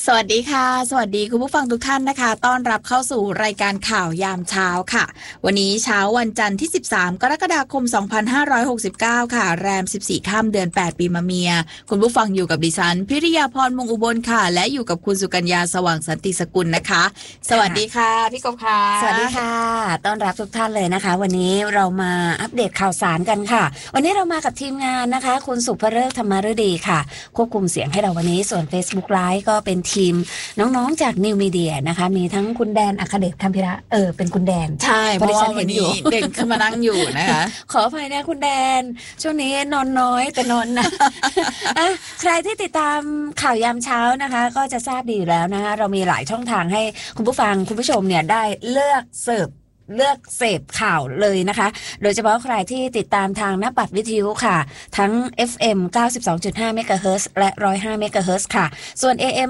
สวัสดีค่ะสวัสดีคุณผู้ฟังทุกท่านนะคะต้อนรับเข้าสู่รายการข่าวยามเช้าค่ะวันนี้เช้าวันจันทร์ที่13กรกฎาคม2569ค่ะแรม14ค่ำเดือน8ปีมะเมียคุณผู้ฟังอยู่กับดิฉันพิริยาพรมงอุบลค่ะและอยู่กับคุณสุกัญญาสว่างสันติสกุลนะคะสวัสดีค่ะพี่กบค่ะสวัสดีค่ะต้อนรับทุกท่านเลยนะคะวันนี้เรามาอัปเดตข่าวสารกันค่ะวันนี้เรามากับทีมงานนะคะคุณสุภฤกษ์ธรรมฤดีค่ะควบคุมเสียงให้เราวันนี้ส่วน Facebook Live ก็เป็นทีมน้องๆจากนิวมีเดียนะคะมีทั้งคุณแดนอัครเดช คัมภิระเป็นคุณแดนใช่เพราะว่าวันนี้เด่นขึ้นมานั่งอยู่นะคะขออภัยนะคุณแดนช่วงนี้นอนน้อยแต่นอนนะ ใครที่ติดตามข่าวยามเช้านะคะก็จะทราบดีอยู่แล้วนะคะเรามีหลายช่องทางให้คุณผู้ฟังคุณผู้ชมเนี่ยได้เลือกเสพข่าวเลยนะคะโดยเฉพาะใครที่ติดตามทางหน้าปัดวิทยุค่ะทั้ง FM 92.5 เมกะเฮิรตซ์และ105 เมกะเฮิรตซ์ค่ะส่วน AM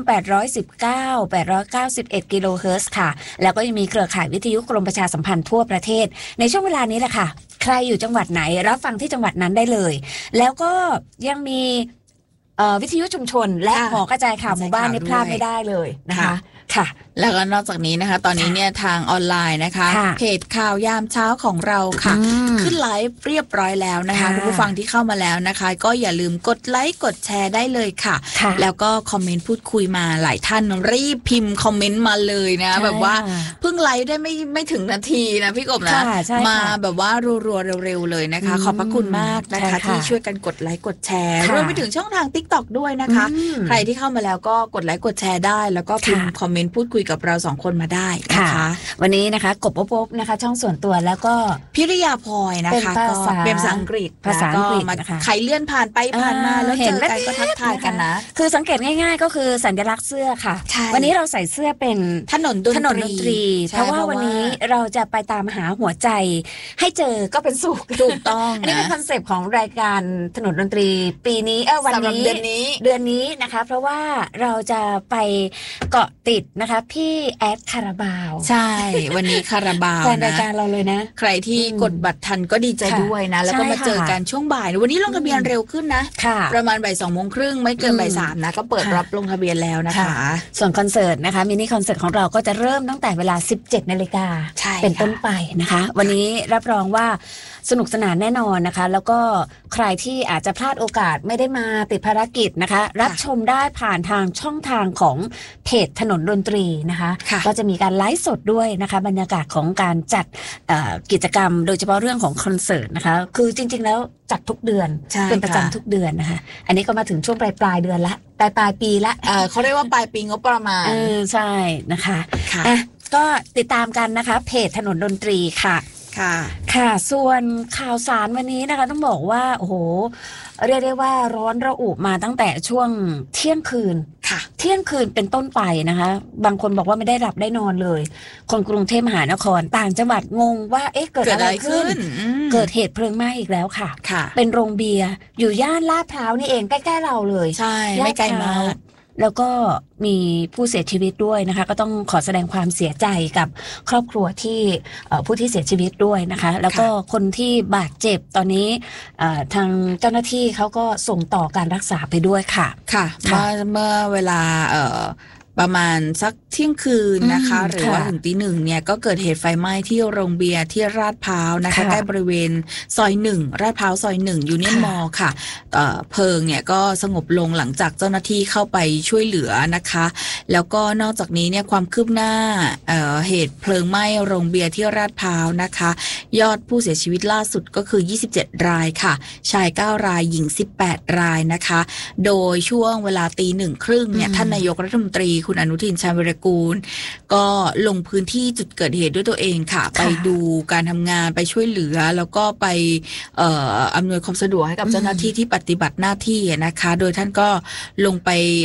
819 891 กิโลเฮิรตซ์ค่ะแล้วก็ยังมีเครือข่ายวิทยุกรมประชาสัมพันธ์ทั่วประเทศในช่วงเวลานี้แหละค่ะใครอยู่จังหวัดไหนรับฟังที่จังหวัดนั้นได้เลยแล้วก็ยังมีวิทยุชุมชนและหอกระจายข่าวหมู่บ้านนี่พลาดไม่ได้เลยนะคะค่ะแล้วก็นอกจากนี้นะคะตอนนี้เนี่ยทางออนไลน์นะคะเพจข่าวยามเช้าของเราค่ะขึ้นไลฟ์เรียบร้อยแล้วนะคะคุณผู้ฟังที่เข้ามาแล้วนะคะก็อย่าลืมกดไลค์กดแชร์ได้เลยค่ะแล้วก็คอมเมนต์พูดคุยมาหลายท่านรีบพิมพ์คอมเมนต์มาเลยนะแบบว่าเพิ่งไลฟ์ได้ไม่ถึงนาทีนะพี่กบนะมาแบบว่ารัวๆเร็วๆเลยนะคะขอบพระคุณมากนะคะที่ช่วยกันกดไลค์กดแชร์รวมไปถึงช่องทาง TikTok ด้วยนะคะใครที่เข้ามาแล้วก็กดไลค์กดแชร์ได้แล้วก็พิมพ์คอมเมนต์พูดคุยกับเรา2คนมาได้นะคะวันนี้นะคะกบอบนะคะช่องส่วนตัวแล้วก็พิริยาพลอยนะคะก็เป็นภาษาอังกฤษนะคะใครเลื่อนผ่านไปผ่านมาแล้วเจอกันก็ทักทายกันนะคือสังเกตง่ายๆก็คือสัญลักษณ์เสื้อค่ะวันนี้เราใส่เสื้อเป็นถนนดนตรีเพราะว่าวันนี้เราจะไปตามหาหัวใจให้เจอก็เป็นสุขถูกต้องอันนี้เป็นคอนเซปต์ของรายการถนนดนตรีปีนี้วันนี้เดือนนี้นะคะเพราะว่าเราจะไปเกาะติดนะคะพี่แอดคาราบาวใช่วันนี้คาราบาวนะรายการเราเลยนะใครที่กดบัตรทันก็ดีใจด้วยนะแล้วก็มาเจอกันช่วงบ่ายวันนี้ลงทะเบียนเร็วขึ้นนะประมาณบ่าย 2:30ไม่เกินบ่าย 3นะก็เปิดรับลงทะเบียนแล้วนะคะส่วนคอนเสิร์ตนะคะมินิคอนเสิร์ตของเราก็จะเริ่มตั้งแต่เวลา 17:00 นเป็นต้นไปนะคะวันนี้รับรองว่าสนุกสนานแน่นอนนะคะแล้วก็ใครที่อาจจะพลาดโอกาสไม่ได้มาติดภารกิจนะคะรับชมได้ผ่านทางช่องทางของเพจถนนดนตรีนะคะก็จะมีการไลฟ์สดด้วยนะคะบรรยากาศของการจัดกิจกรรมโดยเฉพาะเรื่องของคอนเสิร์ตนะคะคือจริงๆแล้วจัดทุกเดือนเป็นประจำทุกเดือนนะคะอันนี้ก็มาถึงช่วงปลายเดือนละปลายปีละเขาเรียกว่าปลายปีงบประมาณใช่นะคะก็ติดตามกันนะคะเพจถนนดนตรีค่ะค่ะส่วนข่าวสารวันนี้นะคะต้องบอกว่าโอ้โหเรียกได้ว่าร้อนระอุมาตั้งแต่ช่วงเที่ยงคืนเป็นต้นไปนะคะบางคนบอกว่าไม่ได้หลับได้นอนเลยคนกรุงเทพมหานครต่างจังหวัดงงว่าเกิดอะไรขึ้นเกิดเหตุเพลิงไหม้อีกแล้วค่ะเป็นโรงเบียร์อยู่ย่านลาดพร้าวนี่เองใกล้ๆเราเลยใช่ไม่ไกลมากแล้วก็มีผู้เสียชีวิตด้วยนะคะก็ต้องขอแสดงความเสียใจกับครอบครัวที่ผู้ที่เสียชีวิตด้วยนะคะแล้วก็คนที่บาดเจ็บตอนนี้ทางเจ้าหน้าที่เขาก็ส่งต่อการรักษาไปด้วยค่ะเมื่อเวลาประมาณสักเที่ยงคืนนะคะหรือว่าถึงตี 1เนี่ยก็เกิดเหตุไฟไหม้ที่โรงเบียร์ที่ลาดพร้าวนะคะใกล้บริเวณซอย1ลาดพร้าวซอย1ยูเนียนมอลล์ค่ะเพลิงเนี่ยก็สงบลงหลังจากเจ้าหน้าที่เข้าไปช่วยเหลือนะคะแล้วก็นอกจากนี้เนี่ยความคืบหน้าเหตุเพลิงไหม้โรงเบียร์ที่ลาดพร้าวนะคะยอดผู้เสียชีวิตล่าสุดก็คือ27รายค่ะชาย9รายหญิง18รายนะคะโดยช่วงเวลาตี 1:30เนี่ยท่านนายกรัฐมนตรีคุณอนุทินชาญวิรากูลก็ลงพื้นที่จุดเกิดเหตุด้วยตัวเองค่ะไปดูการทำงานไปช่วยเหลือแล้วก็ไปอำนวยความสะดวกให้กับเจ้าหน้าที่ที่ปฏิบัติหน้าที่นะคะโดยท่านก็ลงไป